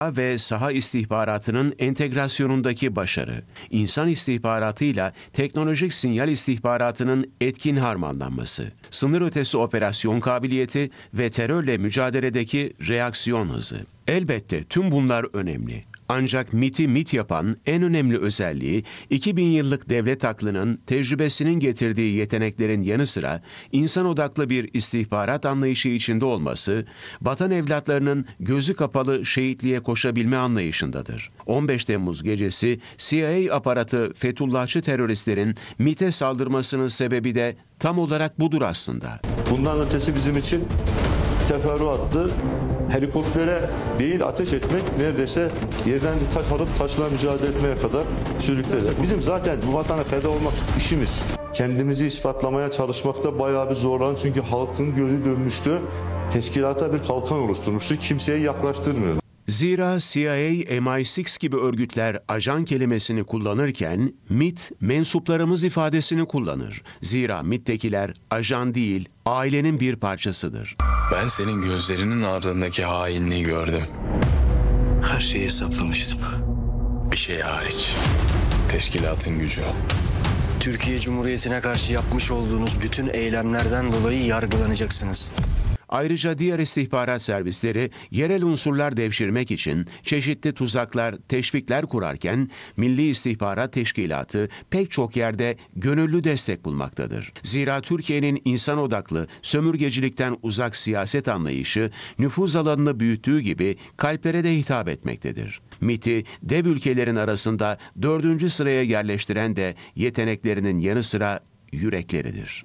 ve saha istihbaratının entegrasyonundaki başarı, insan istihbaratıyla teknolojik sinyal istihbaratının etkin harmanlanması, sınır ötesi operasyon kabiliyeti ve terörle mücadeledeki reaksiyon hızı. Elbette tüm bunlar önemli. Ancak MİT'i MİT yapan en önemli özelliği 2000 yıllık devlet aklının tecrübesinin getirdiği yeteneklerin yanı sıra insan odaklı bir istihbarat anlayışı içinde olması, vatan evlatlarının gözü kapalı şehitliğe koşabilme anlayışındadır. 15 Temmuz gecesi CIA aparatı Fethullahçı teröristlerin MİT'e saldırmasının sebebi de tam olarak budur aslında. Bundan ötesi bizim için teferruattı. Helikoptere değil ateş etmek neredeyse yerden bir taş alıp taşla mücadele etmeye kadar sürükledi. Bizim zaten bu vatana feda olmak işimiz. Kendimizi ispatlamaya çalışmakta bayağı bir zorlandık çünkü halkın gözü dönmüştü. Teşkilata bir kalkan oluşturmuştu. Kimseye yaklaştırmıyordu. Zira CIA, MI6 gibi örgütler ajan kelimesini kullanırken MİT mensuplarımız ifadesini kullanır. Zira MİT'tekiler ajan değil, ailenin bir parçasıdır. Ben senin gözlerinin ardındaki hainliği gördüm. Her şeyi hesaplamıştım. Bir şey hariç. Teşkilatın gücü. Türkiye Cumhuriyeti'ne karşı yapmış olduğunuz bütün eylemlerden dolayı yargılanacaksınız. Ayrıca diğer istihbarat servisleri yerel unsurlar devşirmek için çeşitli tuzaklar, teşvikler kurarken Milli İstihbarat Teşkilatı pek çok yerde gönüllü destek bulmaktadır. Zira Türkiye'nin insan odaklı, sömürgecilikten uzak siyaset anlayışı nüfuz alanını büyüttüğü gibi kalplere de hitap etmektedir. MİT'i dev ülkelerin arasında 4. sıraya yerleştiren de yeteneklerinin yanı sıra yürekleridir.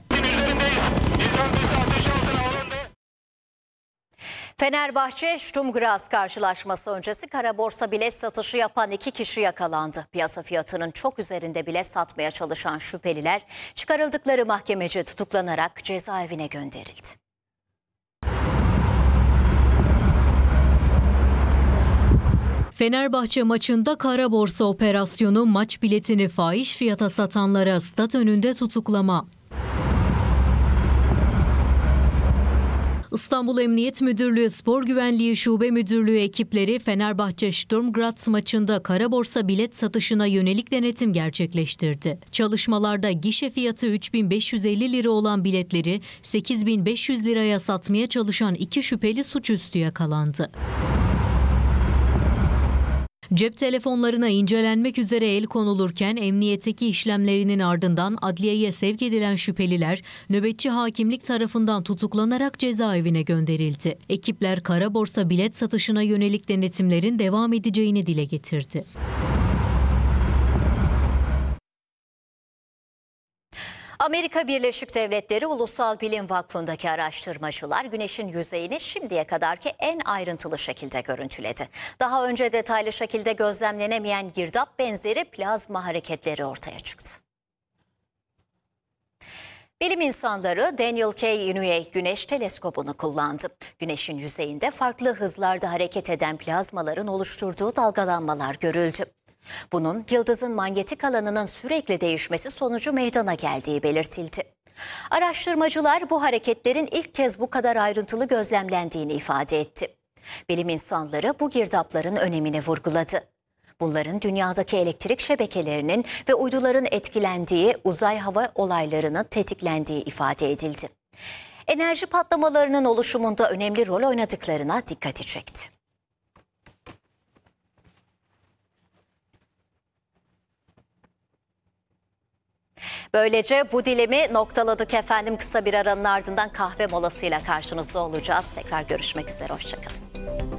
Fenerbahçe Sturm Graz karşılaşması öncesi kara borsa bilet satışı yapan 2 kişi yakalandı. Piyasa fiyatının çok üzerinde bilet satmaya çalışan şüpheliler çıkarıldıkları mahkemece tutuklanarak cezaevine gönderildi. Fenerbahçe maçında kara borsa operasyonu, maç biletini fahiş fiyata satanlara stat önünde tutuklama. İstanbul Emniyet Müdürlüğü Spor Güvenliği Şube Müdürlüğü ekipleri Fenerbahçe Sturm Graz maçında kara borsa bilet satışına yönelik denetim gerçekleştirdi. Çalışmalarda gişe fiyatı 3.550 lira olan biletleri 8.500 liraya satmaya çalışan 2 şüpheli suçüstü yakalandı. Cep telefonlarına incelenmek üzere el konulurken emniyetteki işlemlerinin ardından adliyeye sevk edilen şüpheliler nöbetçi hakimlik tarafından tutuklanarak cezaevine gönderildi. Ekipler kara borsa bilet satışına yönelik denetimlerin devam edeceğini dile getirdi. Amerika Birleşik Devletleri Ulusal Bilim Vakfı'ndaki araştırmacılar Güneş'in yüzeyini şimdiye kadarki en ayrıntılı şekilde görüntüledi. Daha önce detaylı şekilde gözlemlenemeyen girdap benzeri plazma hareketleri ortaya çıktı. Bilim insanları Daniel K. Inouye Güneş teleskobunu kullandı. Güneş'in yüzeyinde farklı hızlarda hareket eden plazmaların oluşturduğu dalgalanmalar görüldü. Bunun yıldızın manyetik alanının sürekli değişmesi sonucu meydana geldiği belirtildi. Araştırmacılar bu hareketlerin ilk kez bu kadar ayrıntılı gözlemlendiğini ifade etti. Bilim insanları bu girdapların önemini vurguladı. Bunların dünyadaki elektrik şebekelerinin ve uyduların etkilendiği uzay hava olaylarının tetiklendiği ifade edildi. Enerji patlamalarının oluşumunda önemli rol oynadıklarına dikkati çekti. Böylece bu dilimi noktaladık efendim. Kısa bir aranın ardından kahve molasıyla karşınızda olacağız. Tekrar görüşmek üzere. Hoşçakalın.